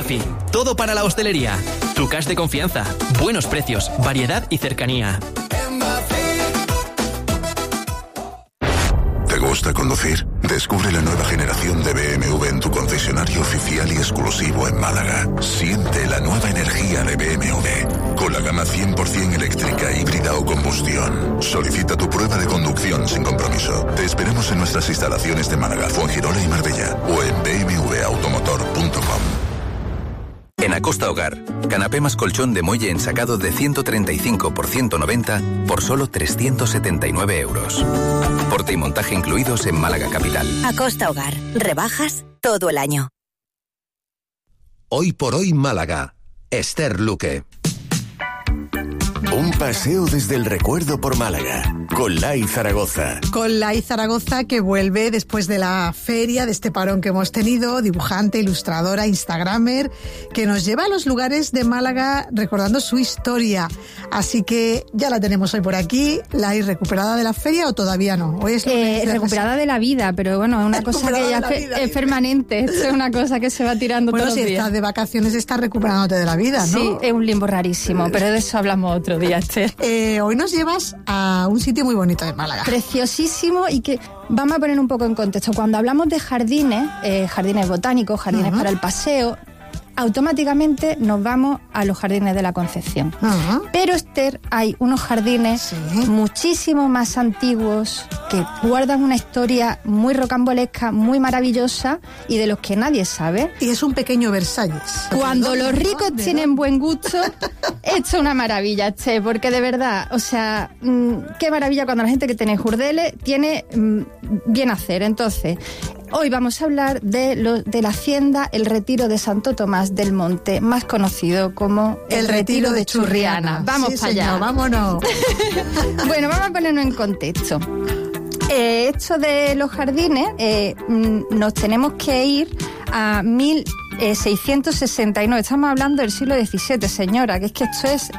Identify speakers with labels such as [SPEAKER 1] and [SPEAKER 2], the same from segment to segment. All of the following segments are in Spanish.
[SPEAKER 1] Murphy. Todo para la hostelería. Tu cash de confianza. Buenos precios, variedad y cercanía.
[SPEAKER 2] ¿Te gusta conducir? Descubre la nueva generación de BMW en tu concesionario oficial y exclusivo en Málaga. Siente la nueva energía de BMW. Con la gama 100% eléctrica, híbrida o combustión. Solicita tu prueba de conducción sin compromiso. Te esperamos en nuestras instalaciones de Málaga, Fuengirola y Marbella o en bmwautomotor.com.
[SPEAKER 3] En Acosta Hogar, canapé más colchón de muelle ensacado de 135 por 190 por solo 379 euros. Porte y montaje incluidos en Málaga Capital.
[SPEAKER 4] Acosta Hogar, rebajas todo el año.
[SPEAKER 5] Hoy por hoy Málaga, Esther Luque.
[SPEAKER 6] Un paseo desde el recuerdo por Málaga, con Lai Zaragoza.
[SPEAKER 7] Con Lai Zaragoza, que vuelve después de la feria, de este parón que hemos tenido, dibujante, ilustradora, instagramer, que nos lleva a los lugares de Málaga recordando su historia. Así que ya la tenemos hoy por aquí. Lai, ¿recuperada de la feria o todavía no? Hoy es
[SPEAKER 8] recuperada de la vida, pero bueno, es una cosa que ya es permanente. Esto es una cosa que se va tirando todos los días.
[SPEAKER 7] Bueno, si estás de vacaciones, estás recuperándote de la vida, ¿no?
[SPEAKER 8] Sí, es un limbo rarísimo, pero de eso hablamos otro día, Esther.
[SPEAKER 7] Hoy nos llevas a un sitio muy bonito de Málaga.
[SPEAKER 8] Preciosísimo, y que vamos a poner un poco en contexto. Cuando hablamos de jardines, jardines botánicos, jardines para el paseo, automáticamente nos vamos a los jardines de la Concepción. Pero, Esther, hay unos jardines muchísimo más antiguos que guardan una historia muy rocambolesca, muy maravillosa y de los que nadie sabe.
[SPEAKER 7] Y es un pequeño Versalles.
[SPEAKER 8] Cuando los ricos tienen buen gusto, esto es una maravilla, Esther, porque de verdad, o sea, qué maravilla cuando la gente que tiene jurdeles tiene bien hacer. Entonces, hoy vamos a hablar de la hacienda El Retiro de Santo Tomás del Monte, más conocido como el Retiro de Churriana. Vamos para allá.
[SPEAKER 7] Vámonos.
[SPEAKER 8] Bueno, vamos a ponernos en contexto. Esto de los jardines, nos tenemos que ir a 1669. Estamos hablando del siglo XVII, señora, que es que esto es,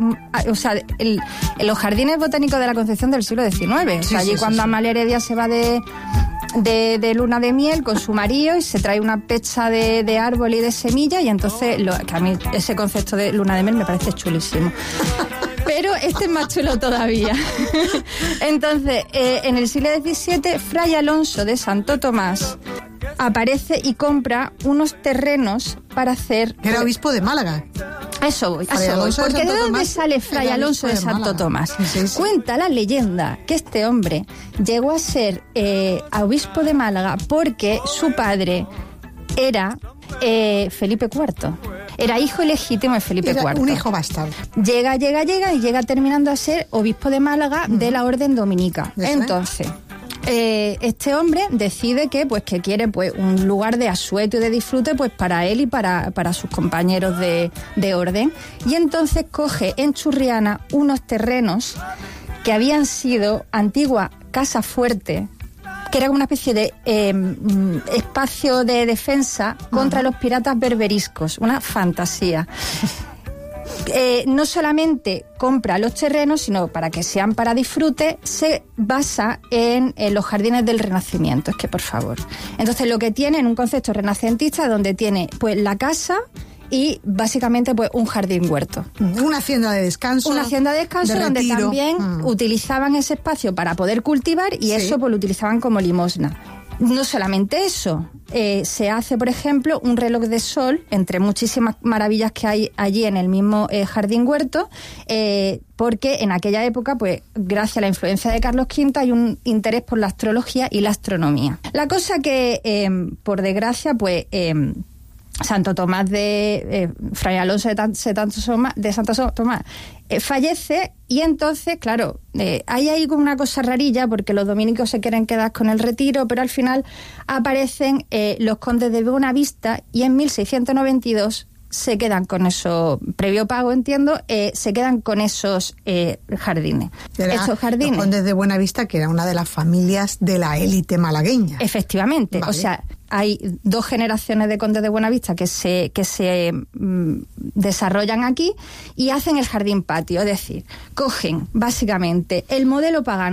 [SPEAKER 8] los jardines botánicos de la Concepción del siglo XIX. O sea, allí cuando Amalia Heredia se va de luna de miel con su marido y se trae una pecha de árbol y de semilla, y entonces, que a mí ese concepto de luna de miel me parece chulísimo. Pero este es más chulo todavía. Entonces, en el siglo XVII, Fray Alonso de Santo Tomás aparece y compra unos terrenos para hacer...
[SPEAKER 7] Era obispo de Málaga.
[SPEAKER 8] Eso voy. Porque ¿de dónde sale Fray Alonso de Santo Tomás? Cuenta la leyenda que este hombre llegó a ser obispo de Málaga porque su padre era Felipe IV. Era hijo ilegítimo de Felipe IV.
[SPEAKER 7] Un hijo bastardo.
[SPEAKER 8] Llega y llega terminando a ser obispo de Málaga de la Orden Dominica. Entonces, este hombre decide que quiere un lugar de asueto y de disfrute para él y para sus compañeros de orden. Y entonces coge en Churriana unos terrenos que habían sido antigua casa fuerte, que era como una especie de espacio de defensa contra los piratas berberiscos. Una fantasía. No solamente compra los terrenos, sino para que sean para disfrute, se basa en los jardines del Renacimiento. Es que, por favor. Entonces, lo que tiene en un concepto renacentista, donde tiene la casa y básicamente un jardín huerto.
[SPEAKER 7] Una hacienda de descanso.
[SPEAKER 8] Una hacienda de descanso donde también utilizaban ese espacio para poder cultivar y eso lo utilizaban como limosna. No solamente eso, se hace, por ejemplo, un reloj de sol, entre muchísimas maravillas que hay allí en el mismo jardín huerto, porque en aquella época, gracias a la influencia de Carlos V, hay un interés por la astrología y la astronomía. La cosa que, por desgracia, Santo Tomás Fray Alonso de Santo Tomás fallece, y entonces, claro, hay ahí como una cosa rarilla, porque los dominicos se quieren quedar con el retiro, pero al final aparecen los condes de Buenavista, y en 1692 se quedan con eso, previo pago, entiendo, se quedan con esos jardines. Estos jardines.
[SPEAKER 7] Los condes de Buenavista, que era una de las familias de la élite malagueña.
[SPEAKER 8] Efectivamente, vale. O sea, hay 2 generaciones de condes de Buenavista que se desarrollan aquí y hacen el jardín patio, es decir, cogen básicamente el modelo pagano